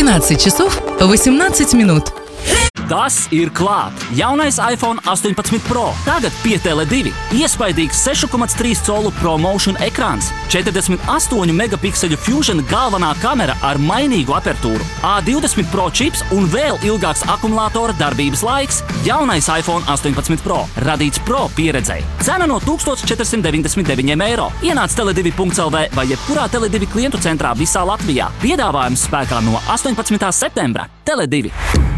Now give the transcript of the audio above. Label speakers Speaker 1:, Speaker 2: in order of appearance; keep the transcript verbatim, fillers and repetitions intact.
Speaker 1: двенадцать часов восемнадцать минут.
Speaker 2: Tas ir klāt! Jaunais iPhone astoņpadsmit Pro. Tagad pie Tele divi. Iespaidīgs seši komats trīs colu ProMotion ekrāns, četrdesmit astoņu megapikseļu Fusion galvenā kamera ar mainīgu apertūru, A divdesmit Pro čips un vēl ilgāks akumulātora darbības laiks. Jaunais iPhone astoņpadsmit Pro. Radīts Pro pieredzei. Cena no tūkstoš četrsimt deviņdesmit deviņi eiro. Ienāc tele divi punkts el vē vai jebkurā Tele divi klientu centrā visā Latvijā. Piedāvājums spēkā no astoņpadsmitā septembra. Tele divi.